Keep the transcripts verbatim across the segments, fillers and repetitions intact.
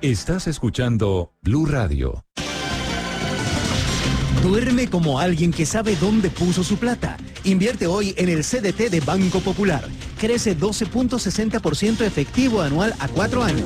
Estás escuchando Blue Radio. Duerme como alguien que sabe dónde puso su plata. Invierte hoy en el C D T de Banco Popular. Crece doce punto sesenta por ciento efectivo anual a cuatro años.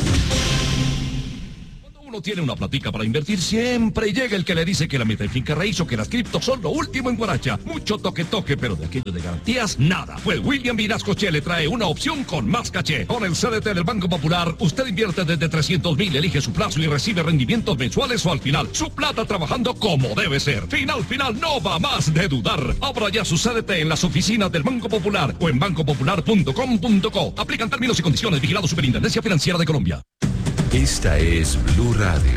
Uno tiene una platica para invertir, siempre llega el que le dice que la meta en finca raíz o que las criptos son lo último en guaracha. Mucho toque toque, pero de aquello de garantías, nada. Pues William Vinascoche le trae una opción con más caché. Con el C D T del Banco Popular, usted invierte desde trescientos mil, elige su plazo y recibe rendimientos mensuales o al final. Su plata trabajando como debe ser. Final, final, no va más de dudar. Abra ya su C D T en las oficinas del Banco Popular o en banco popular punto com punto co. Aplican términos y condiciones. Vigilado Superintendencia Financiera de Colombia. Esta es Blue Radio.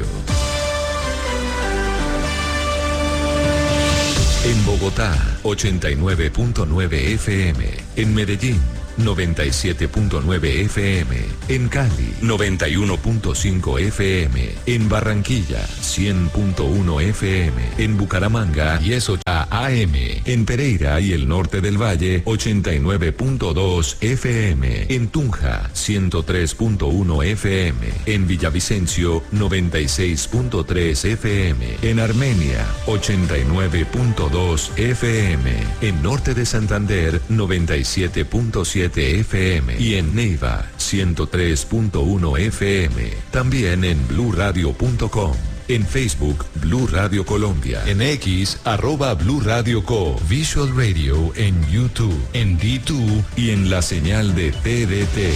En Bogotá, ochenta y nueve punto nueve F M. En Medellín, noventa y siete punto nueve F M. En Cali, noventa y uno punto cinco F M. En Barranquilla, cien punto uno F M. En Bucaramanga, diez A M. En Pereira y el norte del Valle, ochenta y nueve punto dos F M. En Tunja, ciento tres punto uno F M. En Villavicencio, noventa y seis punto tres F M. En Armenia, ochenta y nueve punto dos F M. En norte de Santander, noventa y siete punto siete F M. Y en Neiva, ciento tres punto uno F M. También en blue radio punto com. En Facebook, Blue Radio Colombia. En X, arroba Blue Radio Co. Visual Radio en YouTube, en D dos y en la señal de T D T.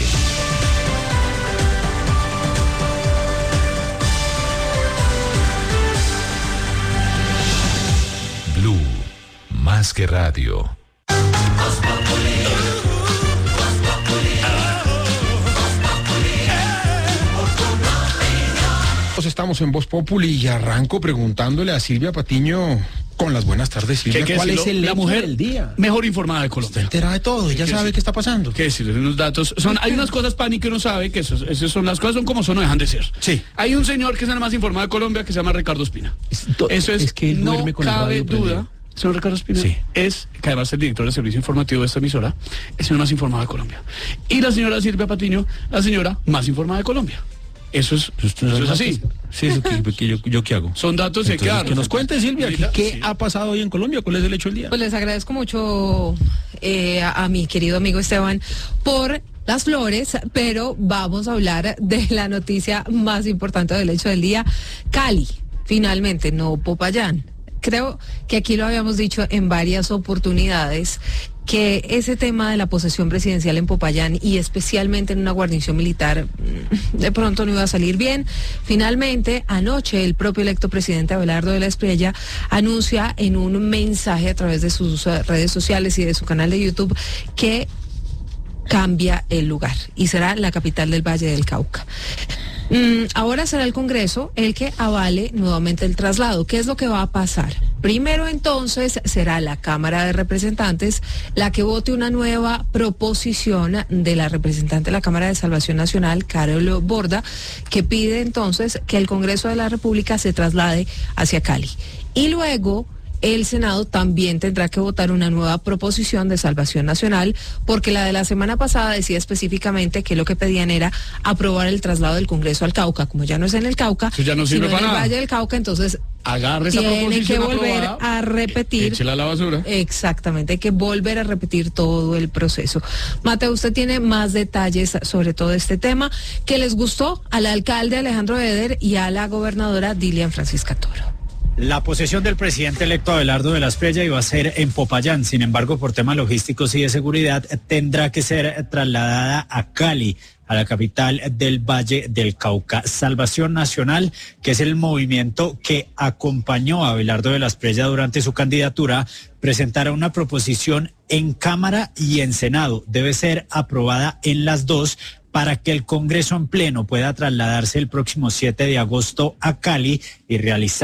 Blue, más que radio. Estamos en Voz Populi y arranco preguntándole a Silvia Patiño con las buenas tardes, Silvia. ¿Qué, qué ¿Cuál decirlo? es el la hecho mujer del día? Mejor informada de Colombia. Se entera de todo, ella ¿Qué sabe decir? qué está pasando. ¿Qué decir? Unos datos. Son, hay unas cosas, Pani, que uno sabe que esos, esas son las cosas, son como son, no dejan de ser. Sí. Hay un señor que es el más informado de Colombia que se llama Ricardo Espina. Eso es, es que él no duerme con el cabe radio prendido. duda. Señor Ricardo Espina Sí. es, que además es el director del servicio informativo de esta emisora, es el señor más informado de Colombia. Y la señora Silvia Patiño, la señora más informada de Colombia. Eso es, eso es así. Sí, eso que, que yo, yo qué hago. Son datos y hay que Entonces, darlos. que nos cuente, Silvia, ¿qué, qué Sí. ha pasado hoy en Colombia? ¿Cuál es el hecho del día? Pues les agradezco mucho eh, a, a mi querido amigo Esteban por las flores, pero vamos a hablar de la noticia más importante del hecho del día. Cali, finalmente, no Popayán. Creo que aquí lo habíamos dicho en varias oportunidades, que ese tema de la posesión presidencial en Popayán y especialmente en una guarnición militar de pronto no iba a salir bien. Finalmente, anoche el propio electo presidente Abelardo de la Espriella anuncia en un mensaje a través de sus uh, redes sociales y de su canal de YouTube que cambia el lugar y será la capital del Valle del Cauca. Mm, ahora será el Congreso el que avale nuevamente el traslado. ¿Qué es lo que va a pasar? Primero entonces será la Cámara de Representantes la que vote una nueva proposición de la representante de la Cámara de Salvación Nacional, Carol Borda, que pide entonces que el Congreso de la República se traslade hacia Cali. Y luego el Senado también tendrá que votar una nueva proposición de Salvación Nacional, porque la de la semana pasada decía específicamente que lo que pedían era aprobar el traslado del Congreso al Cauca. Como ya no es en el Cauca, Eso ya no sirve sino para en el nada. Valle del Cauca, entonces Agarre esa tienen que proposición volver aprobada, a repetir. échela a la basura. Exactamente, hay que volver a repetir todo el proceso. Mateo, usted tiene más detalles sobre todo este tema. ¿Qué les gustó al alcalde Alejandro Eder y a la gobernadora Dilian Francisca Toro? La posesión del presidente electo Abelardo de la Espriella iba a ser en Popayán, sin embargo, por temas logísticos y de seguridad, tendrá que ser trasladada a Cali, a la capital del Valle del Cauca. Salvación Nacional, que es el movimiento que acompañó a Abelardo de la Espriella durante su candidatura, presentará una proposición en Cámara y en Senado. Debe ser aprobada en las dos para que el Congreso en pleno pueda trasladarse el próximo siete de agosto a Cali y realizar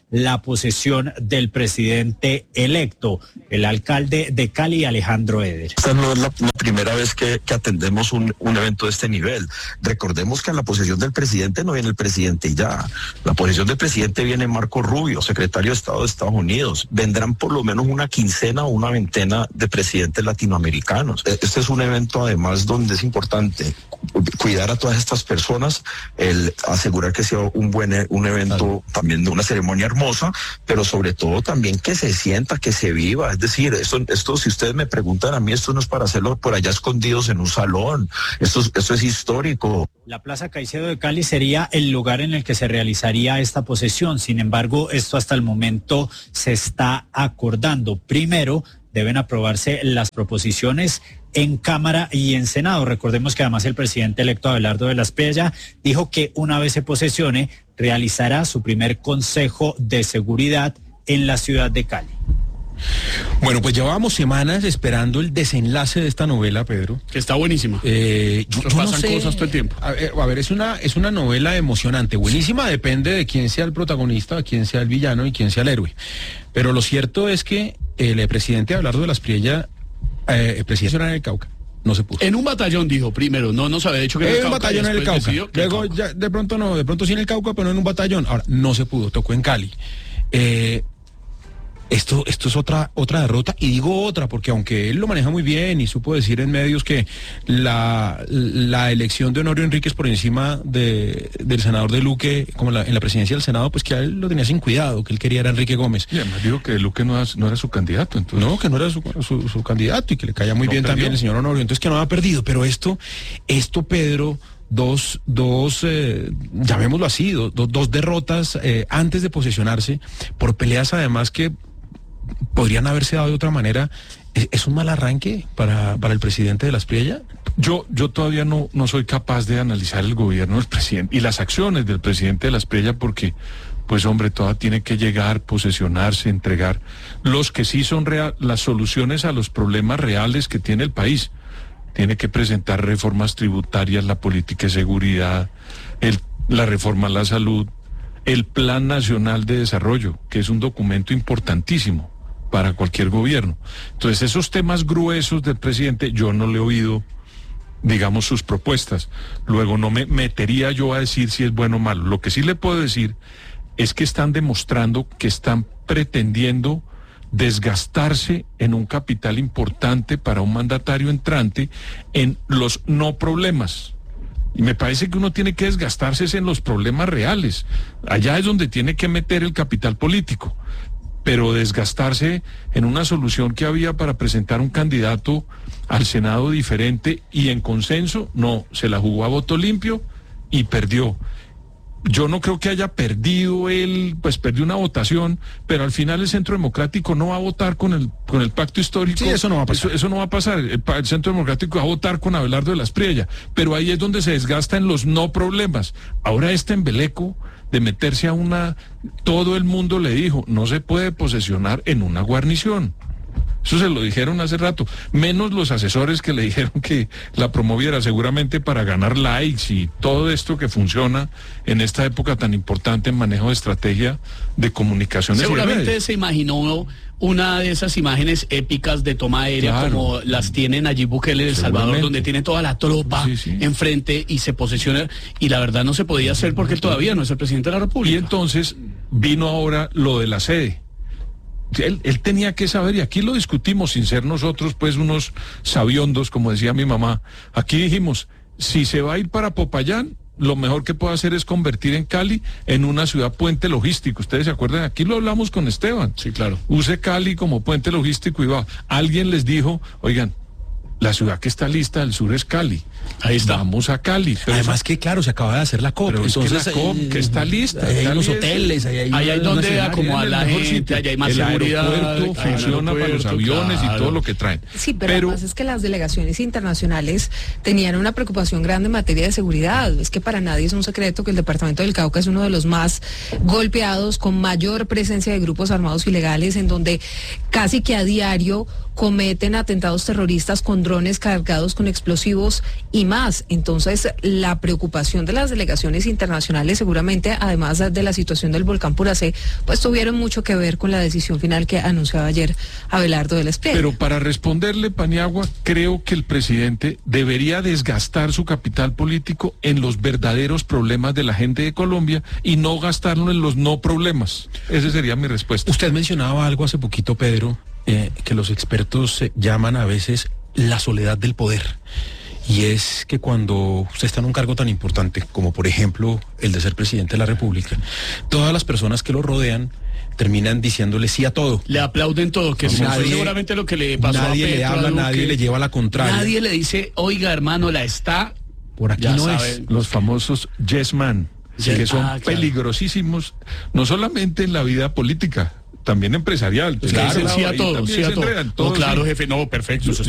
la posesión del presidente electo, el alcalde de Cali, Alejandro Eder. Esta no es la, la primera vez que, que atendemos un, un evento de este nivel. Recordemos que a la posesión del presidente no viene el presidente y ya. La posesión del presidente viene Marco Rubio, secretario de Estado de Estados Unidos. Vendrán por lo menos una quincena o una veintena de presidentes latinoamericanos. Este es un evento además donde es importante cuidar a todas estas personas, el asegurar que sea un buen un evento, claro, también de una ceremonia hermosa, pero sobre todo también que se sienta, que se viva. Es decir, esto, esto si ustedes me preguntan a mí, esto no es para hacerlo por allá escondidos en un salón. Esto, esto es histórico. La Plaza Caicedo de Cali sería el lugar en el que se realizaría esta posesión. Sin embargo, esto hasta el momento se está acordando. Primero, deben aprobarse las proposiciones en Cámara y en Senado. Recordemos que además el presidente electo Abelardo de la Espriella dijo que una vez se posesione, realizará su primer consejo de seguridad en la ciudad de Cali. Bueno, pues llevábamos semanas esperando el desenlace de esta novela, Pedro. Que está buenísima. Eh, yo, Nos yo pasan no sé, cosas todo el tiempo. A ver, a ver, es una, es una novela emocionante, buenísima, depende de quién sea el protagonista, de quién sea el villano y quién sea el héroe. Pero lo cierto es que el presidente Abelardo de la Espriella, eh, el presidente en el Cauca, no se puso. En un batallón, dijo, primero, no nos había dicho que en en un batallón en el Cauca. Luego, el Cauca. Ya, de pronto no, de pronto sí en el Cauca, pero no en un batallón. Ahora, no se pudo, tocó en Cali. Eh, Esto, esto es otra, otra derrota, y digo otra porque aunque él lo maneja muy bien y supo decir en medios que la, la elección de Honorio Enríquez por encima de, del senador de Luque, como la, en la presidencia del Senado, pues que a él lo tenía sin cuidado, que él quería era Enrique Gómez. Y además dijo que Luque no, no era su candidato, entonces. No, que no era su, su, su candidato y que le caía muy no bien perdió. También el señor Honorio, entonces que no había perdido, pero esto, esto Pedro... Dos, dos eh, llamémoslo así, do, do, dos derrotas eh, antes de posesionarse, por peleas además que podrían haberse dado de otra manera. ¿Es, es un mal arranque para, para el presidente de la Espriella? Yo, yo todavía no, no soy capaz de analizar el gobierno del presidente y las acciones del presidente de la Espriella porque, pues hombre, todavía tiene que llegar, posesionarse, entregar los que sí son real, las soluciones a los problemas reales que tiene el país. Tiene que presentar reformas tributarias, la política de seguridad, el, la reforma a la salud, el Plan Nacional de Desarrollo, que es un documento importantísimo para cualquier gobierno. Entonces, esos temas gruesos del presidente, yo no le he oído, digamos, sus propuestas. Luego no me metería yo a decir si es bueno o malo. Lo que sí le puedo decir es que están demostrando que están pretendiendo desgastarse en un capital importante para un mandatario entrante en los no problemas. Y me parece que uno tiene que desgastarse en los problemas reales. Allá es donde tiene que meter el capital político. Pero desgastarse en una solución que había para presentar un candidato al Senado diferente y en consenso, no, se la jugó a voto limpio y perdió. Yo no creo que haya perdido él, pues perdió una votación, pero al final el Centro Democrático no va a votar con el con el pacto histórico. Sí, eso no va a pasar. Eso, eso no va a pasar. El, el Centro Democrático va a votar con Abelardo de la Espriella, pero ahí es donde se desgasta en los no problemas. Ahora este embeleco de meterse a una... Todo el mundo le dijo, no se puede posesionar en una guarnición. Eso se lo dijeron hace rato, menos los asesores que le dijeron que la promoviera seguramente para ganar likes y todo esto que funciona en esta época tan importante en manejo de estrategia de comunicaciones. Seguramente se imaginó una de esas imágenes épicas de toma aérea, claro, como las tienen allí Bukele en El Salvador, donde tiene toda la tropa sí, sí. enfrente y se posesiona, y la verdad no se podía hacer porque él todavía no es el presidente de la República. Y entonces vino ahora lo de la sede. Él, él tenía que saber, y aquí lo discutimos sin ser nosotros pues unos sabiondos, como decía mi mamá. Aquí dijimos, si se va a ir para Popayán, lo mejor que puede hacer es convertir en Cali en una ciudad puente logístico. Ustedes se acuerdan, aquí lo hablamos con Esteban. Sí, claro. Use Cali como puente logístico y va. Alguien les dijo, oigan, la ciudad que está lista del sur es Cali. Ahí está. Vamos a Cali. Además que, claro, se acaba de hacer la COP. Pero entonces, es que la COP, eh, que está lista. Ahí hay Cali unos es, hoteles, ahí hay, ahí hay donde acomodar la gente, allá hay más el seguridad. Aeropuerto funciona para los aviones claro. y todo lo que traen. Sí, pero, pero además es que las delegaciones internacionales tenían una preocupación grande en materia de seguridad. Es que para nadie es un secreto que el departamento del Cauca es uno de los más golpeados, con mayor presencia de grupos armados ilegales, en donde casi que a diario cometen atentados terroristas con drones cargados con explosivos y más. Entonces, la preocupación de las delegaciones internacionales, seguramente, además de la situación del volcán Puracé, pues tuvieron mucho que ver con la decisión final que anunciaba ayer Abelardo de la Espriella. Pero para responderle, Paniagua, creo que el presidente debería desgastar su capital político en los verdaderos problemas de la gente de Colombia y no gastarlo en los no problemas. Esa sería mi respuesta. Usted mencionaba algo hace poquito, Pedro, eh, que los expertos eh, llaman a veces la soledad del poder. Y es que cuando usted está en un cargo tan importante como por ejemplo el de ser presidente de la República, todas las personas que lo rodean terminan diciéndole sí a todo. Le aplauden todo, que eso fue seguramente lo que le pasó a Petro. Nadie le habla, nadie le lleva la contraria. Nadie le dice, oiga hermano, la está... Por aquí no es. Los famosos yes man, yes, que son ah, claro. peligrosísimos, no solamente en la vida política, también empresarial. Claro, sí a todo, sí a todo. No, claro, jefe, no, perfecto.